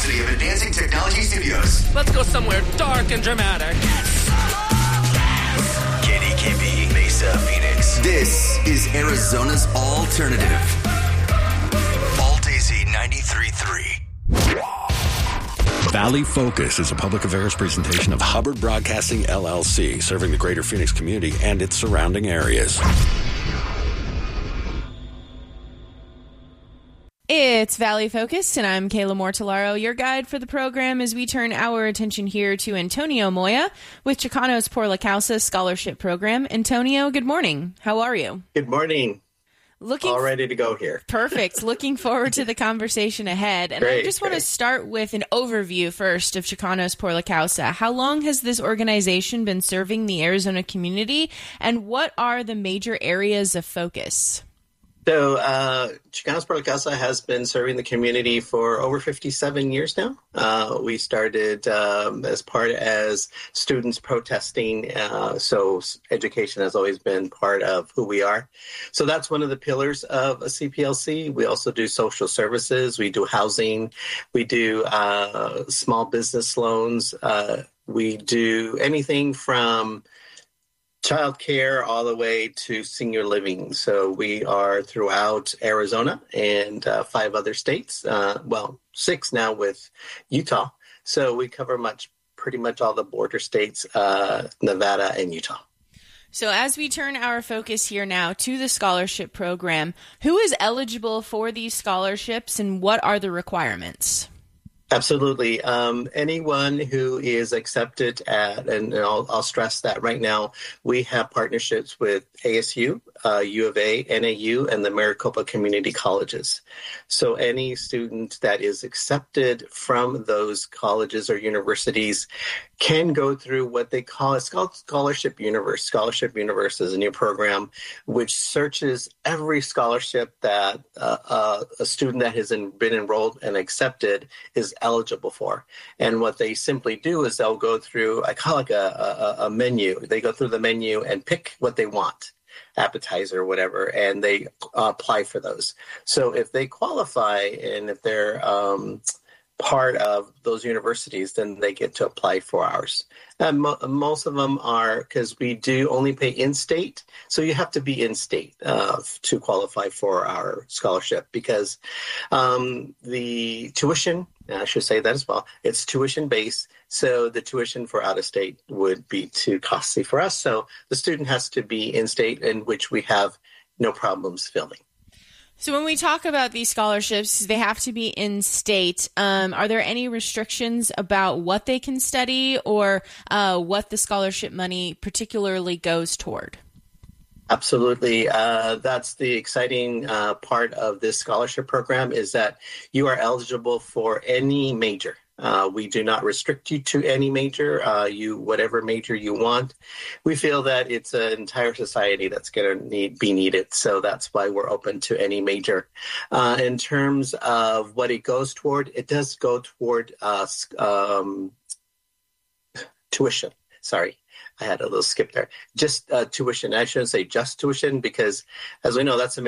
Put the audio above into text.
custody of Advancing Technology Studios. Let's go somewhere dark and dramatic. KDKB, Mesa, Phoenix. This is Arizona's alternative. All Daisy 93.3. Valley Focus is a public affairs presentation of Hubbard Broadcasting, LLC, serving the greater Phoenix community and its surrounding areas. It's Valley Focus, and I'm Kayla Mortellaro, your guide for the program as we turn our attention here to Antonio Moya with Chicanos Por La Causa Scholarship Program. Antonio, good morning. How are you? Good morning. All ready to go here. Perfect. Looking forward to the conversation ahead. And I just want to start with an overview first of Chicanos Por La Causa. How long has this organization been serving the Arizona community, and what are the major areas of focus? So, Chicanos Por La Causa has been serving the community for over 57 years now. We started as students protesting, so education has always been part of who we are. So that's one of the pillars of a CPLC. We also do social services. We do housing. We do small business loans. We do anything from childcare all the way to senior living. So we are throughout Arizona and 5 other states. 6 now with Utah. So we cover pretty much all the border states, Nevada and Utah. So as we turn our focus here now to the scholarship program, who is eligible for these scholarships and what are the requirements? Absolutely. Anyone who is accepted and I'll stress that right now, we have partnerships with ASU, U of A, NAU, and the Maricopa Community Colleges. So any student that is accepted from those colleges or universities can go through what they call, it's called Scholarship Universe. Scholarship Universe is a new program which searches every scholarship that a student that has been enrolled and accepted is eligible for. And what they simply do is they'll go through, I call it a menu. They go through the menu and pick what they want, appetizer or whatever, and they apply for those. So if they qualify and if they're part of those universities, then they get to apply for ours. And most of them are, because we do only pay in-state, so you have to be in-state to qualify for our scholarship, because the tuition, I should say that as well, it's tuition-based, so the tuition for out-of-state would be too costly for us. So the student has to be in-state, in which we have no problems filling. So when we talk about these scholarships, they have to be in state. Are there any restrictions about what they can study or what the scholarship money particularly goes toward? Absolutely. That's the exciting part of this scholarship program, is that you are eligible for any major. We do not restrict you to any major, whatever major you want. We feel that it's an entire society that's going to be needed. So that's why we're open to any major. In terms of what it goes toward, it does go toward tuition. Sorry, I had a little skip there. Just tuition. I shouldn't say just tuition, because as we know, that's a